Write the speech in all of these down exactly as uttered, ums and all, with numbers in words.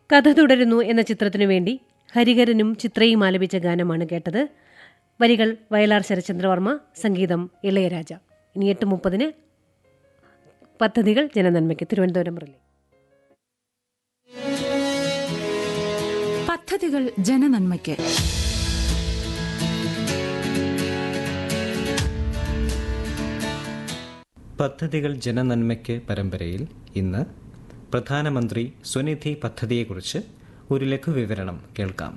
കഥ തുടരുന്നു എന്ന ചിത്രത്തിനു വേണ്ടി ഹരിഹരനും ചിത്രയും ആലപിച്ച ഗാനമാണ് കേട്ടത്. വരികൾ വയലാർ ശരചന്ദ്രവർമ്മ, സംഗീതം ഇളയരാജ. ഇനി എട്ട് മുപ്പതിന് പദ്ധതികൾ ജനനന്മയ്ക്ക് തിരുവനന്തപുരം റിലേ. പദ്ധതികൾ ജനനന്മയ്ക്ക്. പദ്ധതികൾ ജനനന്മയ്ക്ക് പരമ്പരയിൽ ഇന്ന് പ്രധാനമന്ത്രി സ്വനിധി പദ്ധതിയെക്കുറിച്ച് ഒരു ലഘുവിവരണം കേൾക്കാം.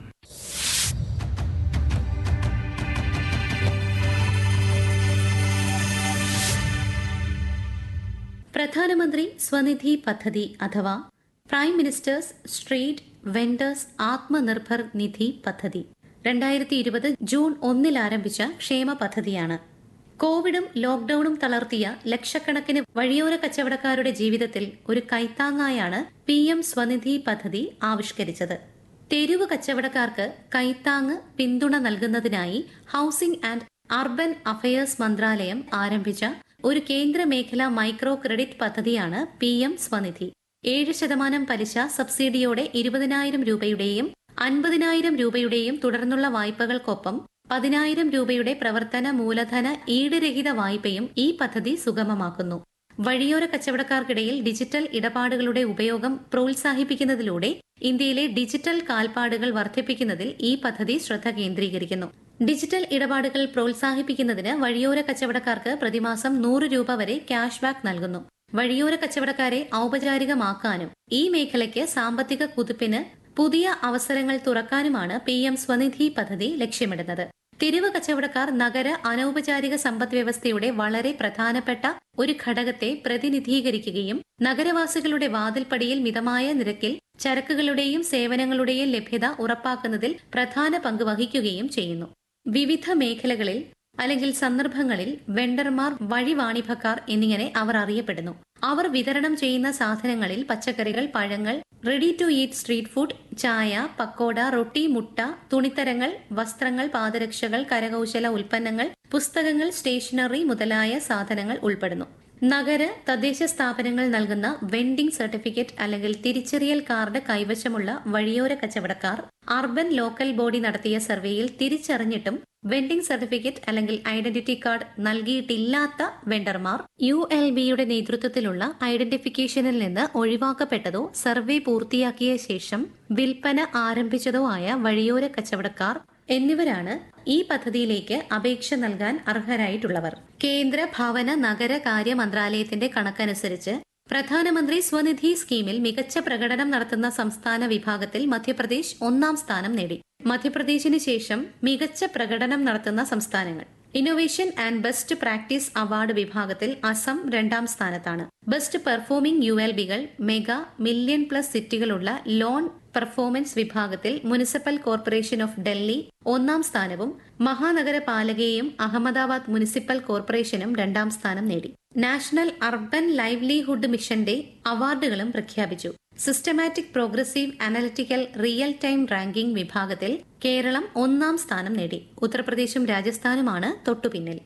പ്രധാനമന്ത്രി സ്വനിധി പദ്ധതി അഥവാ prime ministers street vendors Atmanirbhar നിധി പദ്ധതി രണ്ടായിരത്തി ഇരുപത് ജൂൺ ഒന്നിൽ ആരംഭിച്ച ക്ഷേമ പദ്ധതിയാണ്. കോവിഡും ലോക്ഡൌണും തളർത്തിയ ലക്ഷക്കണക്കിന് വഴിയോര കച്ചവടക്കാരുടെ ജീവിതത്തിൽ ഒരു കൈത്താങ്ങായാണ് പി എം സ്വനിധി പദ്ധതി ആവിഷ്കരിച്ചത്. തെരുവ് കച്ചവടക്കാർക്ക് കൈത്താങ് പിന്തുണ നൽകുന്നതിനായി ഹൌസിംഗ് ആൻഡ് അർബൻ അഫയേഴ്സ് മന്ത്രാലയം ആരംഭിച്ച ഒരു കേന്ദ്ര മേഖലാ മൈക്രോ ക്രെഡിറ്റ് പദ്ധതിയാണ് പി എം സ്വനിധി. ഏഴ് ശതമാനം പലിശ സബ്സിഡിയോടെ ഇരുപതിനായിരം രൂപയുടെയും അൻപതിനായിരം രൂപയുടെയും തുടർന്നുള്ള വായ്പകൾക്കൊപ്പം പതിനായിരം രൂപയുടെ പ്രവർത്തന മൂലധന ഈടുരഹിത വായ്പയും ഈ പദ്ധതി സുഗമമാക്കുന്നു. വഴിയോര കച്ചവടക്കാർക്കിടയിൽ ഡിജിറ്റൽ ഇടപാടുകളുടെ ഉപയോഗം പ്രോത്സാഹിപ്പിക്കുന്നതിലൂടെ ഇന്ത്യയിലെ ഡിജിറ്റൽ കാൽപ്പാടുകൾ വർദ്ധിപ്പിക്കുന്നതിൽ ഈ പദ്ധതി ശ്രദ്ധ കേന്ദ്രീകരിക്കുന്നു. ഡിജിറ്റൽ ഇടപാടുകൾ പ്രോത്സാഹിപ്പിക്കുന്നതിന് വഴിയോര കച്ചവടക്കാർക്ക് പ്രതിമാസം നൂറ് രൂപ വരെ ക്യാഷ് ബാക്ക് നൽകുന്നു. വഴിയോര കച്ചവടക്കാരെ ഔപചാരികമാക്കാനും ഈ മേഖലയ്ക്ക് സാമ്പത്തിക കുതിപ്പിന് പുതിയ അവസരങ്ങൾ തുറക്കാനുമാണ് പി എം സ്വനിധി പദ്ധതി ലക്ഷ്യമിടുന്നത്. തെരുവ് കച്ചവടക്കാർ നഗര അനൌപചാരിക സമ്പദ് വ്യവസ്ഥയുടെ വളരെ പ്രധാനപ്പെട്ട ഒരു ഘടകത്തെ പ്രതിനിധീകരിക്കുകയും നഗരവാസികളുടെ വാതിൽപ്പടിയിൽ മിതമായ നിരക്കിൽ ചരക്കുകളുടെയും സേവനങ്ങളുടെയും ലഭ്യത ഉറപ്പാക്കുന്നതിൽ പ്രധാന പങ്ക് വഹിക്കുകയും ചെയ്യുന്നു. വിവിധ മേഖലകളിൽ അല്ലെങ്കിൽ സന്ദർഭങ്ങളിൽ വെണ്ടർമാർ, വഴിവാണിഭക്കാർ എന്നിങ്ങനെ അവർ അറിയപ്പെടുന്നു. അവർ വിതരണം ചെയ്യുന്ന സാധനങ്ങളിൽ പച്ചക്കറികൾ, പഴങ്ങൾ, ready to eat street food, ചായ, പക്കോട, റൊട്ടി, മുട്ട, തുണിത്തരങ്ങൾ, വസ്ത്രങ്ങൾ, പാദരക്ഷകൾ, കരകൌശല ഉൽപ്പന്നങ്ങൾ, പുസ്തകങ്ങൾ, സ്റ്റേഷനറി മുതലായ സാധനങ്ങൾ ഉൾപ്പെടുന്നു. നഗര തദ്ദേശ സ്ഥാപനങ്ങൾ നൽകുന്ന വെൻഡിംഗ് സർട്ടിഫിക്കറ്റ് അല്ലെങ്കിൽ തിരിച്ചറിയൽ കാർഡ് കൈവശമുള്ള വഴിയോര കച്ചവടക്കാർ അർബൻ ലോക്കൽ ബോഡി നടത്തിയ സർവേയിൽ തിരിച്ചറിഞ്ഞിട്ടും വെൻഡിംഗ് സർട്ടിഫിക്കറ്റ് അല്ലെങ്കിൽ ഐഡന്റിറ്റി കാർഡ് നൽകിയിട്ടില്ലാത്ത വെണ്ടർമാർ യു എൽ ബിയുടെ നേതൃത്വത്തിലുള്ള ഐഡന്റിഫിക്കേഷനിൽ നിന്ന് ഒഴിവാക്കപ്പെട്ടതോ സർവേ പൂർത്തിയാക്കിയ ശേഷം വിൽപ്പന ആരംഭിച്ചതോ ആയ വഴിയോര കച്ചവടക്കാർ എന്നിവരാണ് ഈ പദ്ധതിയിലേക്ക് അപേക്ഷ നൽകാൻ അർഹരായിട്ടുള്ളവർ. കേന്ദ്ര ഭവന നഗരകാര്യ മന്ത്രാലയത്തിന്റെ കണക്കനുസരിച്ച് പ്രധാനമന്ത്രി സ്വനിധി സ്കീമിൽ മികച്ച പ്രകടനം നടത്തുന്ന സംസ്ഥാന വിഭാഗത്തിൽ മധ്യപ്രദേശ് ഒന്നാം സ്ഥാനം നേടി. മധ്യപ്രദേശിന് ശേഷം മികച്ച പ്രകടനം നടത്തുന്ന സംസ്ഥാനങ്ങൾ: innovation and best practice award വിഭാഗത്തിൽ അസം രണ്ടാം സ്ഥാനത്താണ്. Best performing U L ബികൾ, mega million plus സിറ്റികളുള്ള loan performance വിഭാഗത്തിൽ മുനിസിപ്പൽ കോർപ്പറേഷൻ ഓഫ് ഡൽഹി ഒന്നാം സ്ഥാനവും മഹാനഗരപാലകയും അഹമ്മദാബാദ് മുനിസിപ്പൽ കോർപ്പറേഷനും രണ്ടാം സ്ഥാനം നേടി. നാഷണൽ അർബൻ ലൈവ്ലിഹുഡ് മിഷന്റെ അവാർഡുകളും പ്രഖ്യാപിച്ചു. Systematic progressive analytical real time ranking വിഭാഗത്തിൽ കേരളം ഒന്നാം സ്ഥാനം നേടി. ഉത്തർപ്രദേശും രാജസ്ഥാനുമാണ് തൊട്ടുപിന്നിൽ.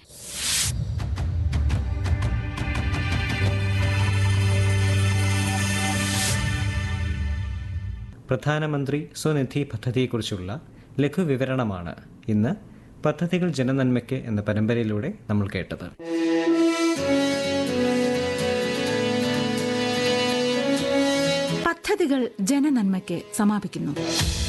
പ്രധാനമന്ത്രി സ്വനിധി പദ്ധതിയെക്കുറിച്ചുള്ള ലഘുവിവരണമാണ് ഇന്ന് പദ്ധതികൾ ജനനന്മയ്ക്ക് എന്ന പരമ്പരയിലൂടെ നമ്മൾ കേട്ടത്. പദ്ധതികൾ ജനനന്മയ്ക്ക് സമാപിക്കുന്നു.